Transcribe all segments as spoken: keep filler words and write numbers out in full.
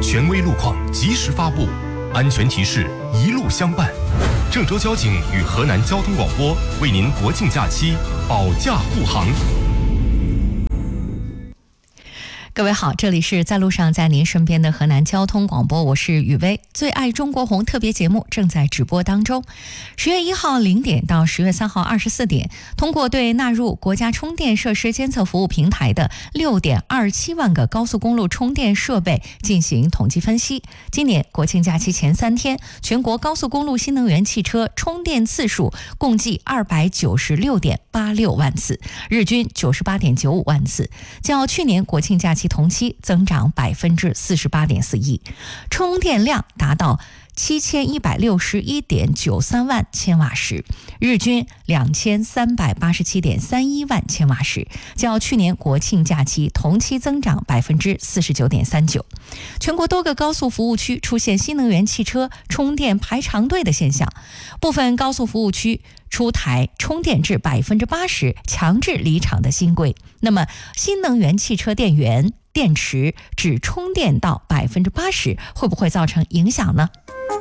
权威路况及时发布，安全提示一路相伴。郑州交警与河南交通广播为您国庆假期保驾护航。 各位好，这里是在路上在您身边的河南交通广播，我是雨薇。最爱中国红特别节目正在直播当中。十月一号零点到十月三号二十四点，通过对纳入国家充电设施监测服务平台的六点二七万个高速公路充电设备进行统计分析。今年国庆假期前三天，全国高速公路新能源汽车充电次数共计二百九十六点八六万次，日均九十八点九五万次，较去年国庆假期同期增长百分之四十八点四一，充电量达到七千一百六十一点九三万千瓦时，日均两千三百八十七点三一万千瓦时，较去年国庆假期同期增长百分之四十九点三九。全国多个高速服务区出现新能源汽车充电排长队的现象，部分高速服务区出台充电至百分之八十强制离场的新规。那么，新能源汽车电源电池只充电到百分之八十，会不会造成影响呢？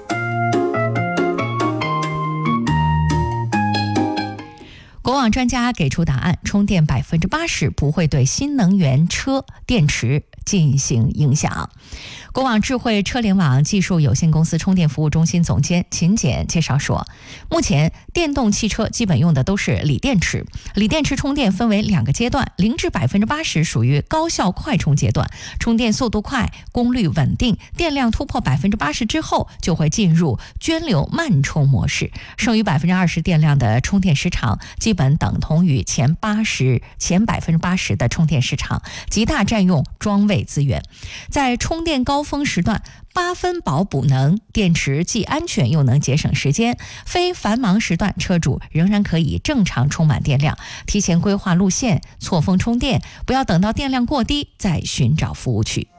国网专家给出答案，充电百分之八十不会对新能源车电池进行影响。国网智慧车联网技术有限公司充电服务中心总监秦简介绍说，目前电动汽车基本用的都是锂电池，锂电池充电分为两个阶段，零至百分之八十属于高效快充阶段，充电速度快，功率稳定，电量突破百分之八十之后就会进入涓流慢充模式，剩余百分之二十电量的充电时长基本等同于前八十前百分之八十的充电时长，极大占用装位资源。在充电高峰时段，八分饱补能，电池既安全又能节省时间。非繁忙时段，车主仍然可以正常充满电量，提前规划路线，错峰充电，不要等到电量过低再寻找服务区。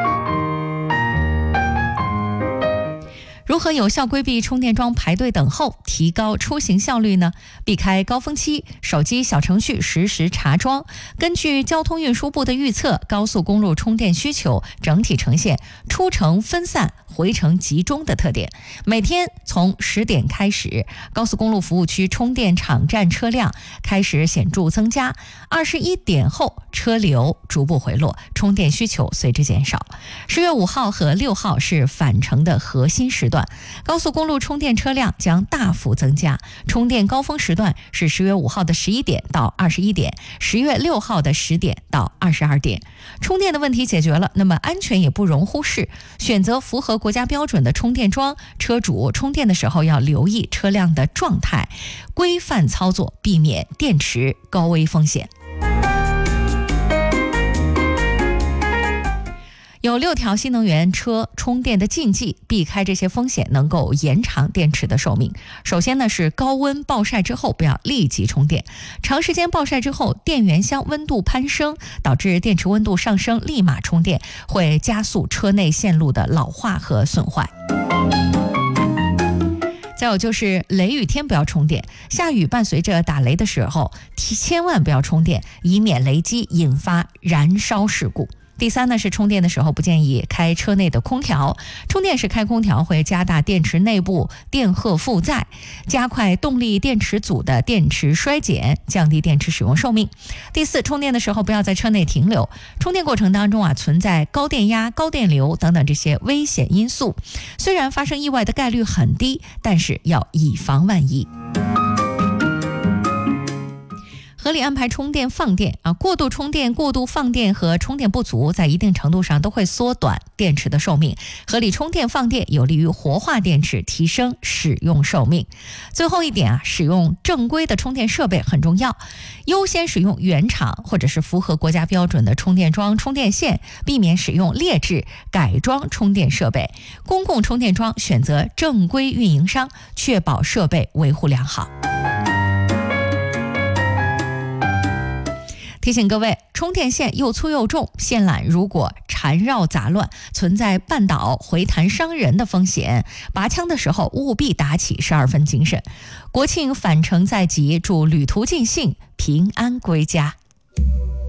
如何有效规避充电桩排队等候，提高出行效率呢？避开高峰期，手机小程序实时查桩。根据交通运输部的预测，高速公路充电需求整体呈现出城分散、回程集中的特点。每天从十点开始，高速公路服务区充电场站车辆开始显著增加，二十一点后车流逐步回落，充电需求随之减少。十月五号和六号是返程的核心时段，高速公路充电车辆将大幅增加，充电高峰时段是十月五号的十一点到二十一点，十月六号的十点到二十二点。充电的问题解决了，那么安全也不容忽视，选择符合国家标准的充电桩，车主充电的时候要留意车辆的状态，规范操作，避免电池高危风险。有六条新能源车充电的禁忌，避开这些风险能够延长电池的寿命。首先呢是高温暴晒之后不要立即充电，长时间暴晒之后电源箱温度攀升，导致电池温度上升，立马充电会加速车内线路的老化和损坏。再有就是雷雨天不要充电，下雨伴随着打雷的时候千万不要充电，以免雷击引发燃烧事故。第三呢是充电的时候不建议开车内的空调，充电时开空调会加大电池内部电荷负载，加快动力电池组的电池衰减，降低电池使用寿命。第四，充电的时候不要在车内停留，充电过程当中啊存在高电压、高电流等等这些危险因素，虽然发生意外的概率很低，但是要以防万一。合理安排充电放电啊，过度充电、过度放电和充电不足，在一定程度上都会缩短电池的寿命。合理充电放电有利于活化电池，提升使用寿命。最后一点啊，使用正规的充电设备很重要，优先使用原厂或者是符合国家标准的充电桩、充电线，避免使用劣质改装充电设备。公共充电桩选择正规运营商，确保设备维护良好。提醒各位，充电线又粗又重，线缆如果缠绕杂乱，存在绊倒、回弹伤人的风险。拔枪的时候务必打起十二分精神。国庆返程在即，祝旅途尽兴，平安归家。